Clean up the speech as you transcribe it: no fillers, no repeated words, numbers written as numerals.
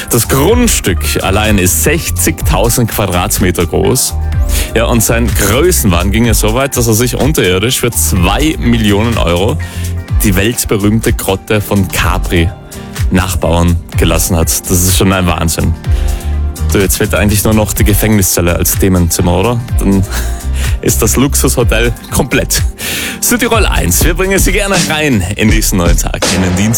Das Grundstück allein ist 60.000 Quadratmeter groß. Ja, und sein Größenwahn ging ja so weit, dass er sich unterirdisch für 2 Millionen Euro die weltberühmte Grotte von Capri nachbauen gelassen hat. Das ist schon ein Wahnsinn. Du, jetzt fehlt eigentlich nur noch die Gefängniszelle als Themenzimmer, oder? Dann ist das Luxushotel komplett. Südtirol 1, wir bringen Sie gerne rein in diesen neuen Tag, in den Dienstag.